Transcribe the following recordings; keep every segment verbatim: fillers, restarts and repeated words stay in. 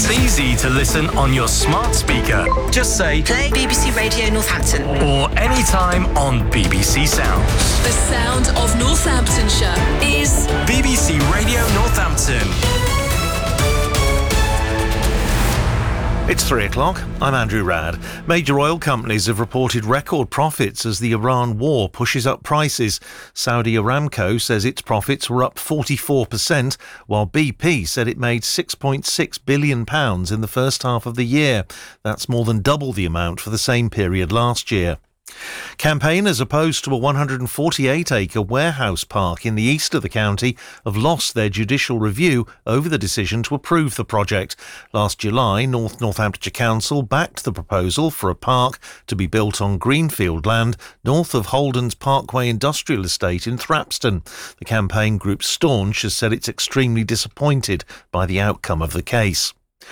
It's easy to listen on your smart speaker. Just say play B B C Radio Northampton. Or anytime on B B C Sounds. The sound of Northamptonshire is B B C Radio Northampton. It's three o'clock. I'm Andrew Radd. Major oil companies have reported record profits as the Iran war pushes up prices. Saudi Aramco says its profits were up forty-four percent, while B P said it made six point six billion pounds in the first half of the year. That's more than double the amount for the same period last year. Campaigners opposed to a one hundred forty-eight acre warehouse park in the east of the county have lost their judicial review over the decision to approve the project. Last July, North Northamptonshire Council backed the proposal for a park to be built on greenfield land north of Holden's Parkway Industrial Estate in Thrapston. The campaign group Staunch has said it's extremely disappointed by the outcome of the case.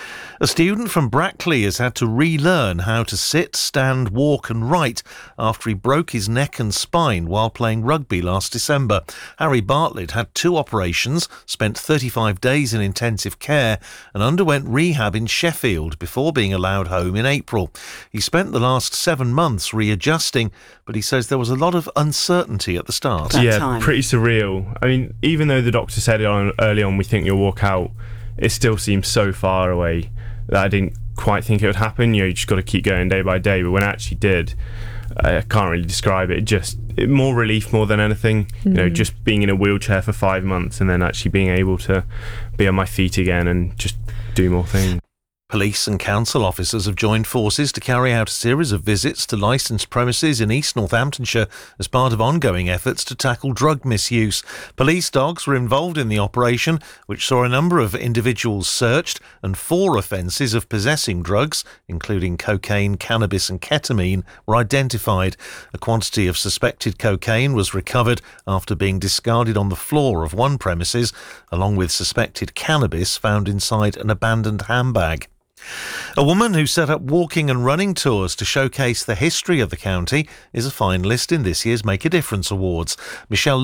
A student from Brackley has had to relearn how to sit, stand, walk and write after he broke his neck and spine while playing rugby last December. Harry Bartlett had two operations, spent thirty-five days in intensive care and underwent rehab in Sheffield before being allowed home in April. He spent the last seven months readjusting, but he says there was a lot of uncertainty at the start. Yeah, time. pretty surreal. I mean, even though the doctor said it on, early on, we think you'll walk out, it still seems so far away that I didn't quite think it would happen. You know, you just got to keep going day by day. But when I actually did, I can't really describe it. Just it, more relief more than anything. Mm. You know, just being in a wheelchair for five months and then actually being able to be on my feet again and just do more things. Police and council officers have joined forces to carry out a series of visits to licensed premises in East Northamptonshire as part of ongoing efforts to tackle drug misuse. Police dogs were involved in the operation, which saw a number of individuals searched and four offences of possessing drugs, including cocaine, cannabis and ketamine, were identified. A quantity of suspected cocaine was recovered after being discarded on the floor of one premises, along with suspected cannabis found inside an abandoned handbag. A woman who set up walking and running tours to showcase the history of the county is a finalist in this year's Make a Difference Awards. Michelle